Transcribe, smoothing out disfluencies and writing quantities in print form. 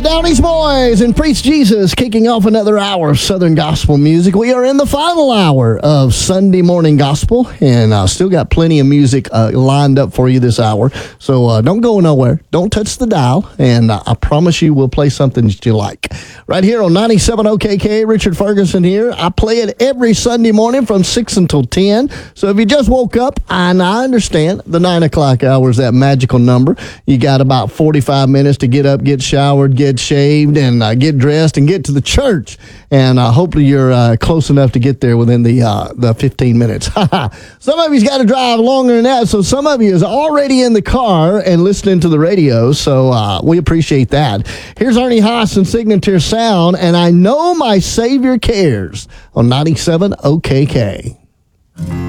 Downey's Boys and Preach Jesus kicking off another hour of Southern Gospel music. We are in the final hour of Sunday Morning Gospel, and still got plenty of music lined up for you this hour. So don't go nowhere. Don't touch the dial, and I promise you we'll play something that you like. Right here on 97 OKK, Richard Ferguson here. I play it every Sunday morning from 6 until 10. So if you just woke up, and I understand the 9 o'clock hour is that magical number. You got about 45 minutes to get up, get showered, get shaved, and get dressed and get to the church. And hopefully you're close enough to get there within the 15 minutes. Some of you's got to drive longer than that, so some of you is already in the car and listening to the radio, so we appreciate that. Here's Ernie Haas and Signature Sound, and I Know My Savior Cares on 97 OKK.